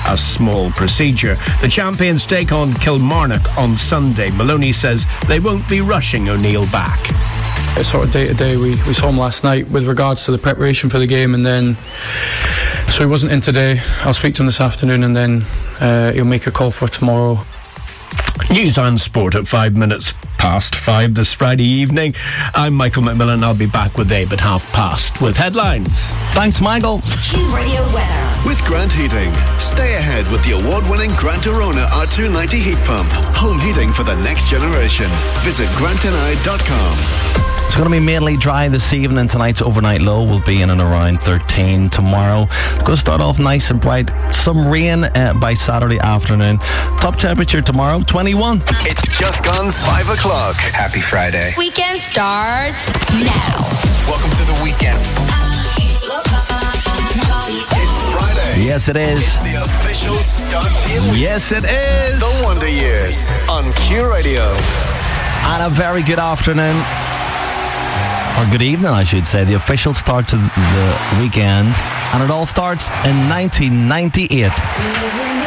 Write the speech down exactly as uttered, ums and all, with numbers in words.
a small procedure. The champions take on Kilmarnock on Sunday. Maloney says they won't be rushing O'Neill back. It's sort of day to day. We, we saw him last night with regards to the preparation for the game, and then so he wasn't in today. I'll speak to him this afternoon, and then uh, he'll make a call for tomorrow. News and sport at five minutes past five this Friday evening. I'm Michael McMillan. I'll be back with Abe at half past with headlines. Thanks, Michael. Q Radio weather. With Grant Heating. Stay ahead with the award-winning Grant Arona R two ninety heat pump. Home heating for the next generation. Visit grant n i dot com. It's going to be mainly dry this evening. Tonight's overnight low will be in and around thirteen. Tomorrow, it's going to start off nice and bright. Some rain uh, by Saturday afternoon. Top temperature tomorrow, twenty-one. It's just gone five o'clock. Happy Friday. Weekend starts now. Welcome to the weekend. It's Friday. Yes, it is. It's the official start to your week. Yes, it is. The Wonder Years on Q Radio. And a very good afternoon. Or good evening, I should say. The official start to the weekend. And it all starts in nineteen ninety-eight.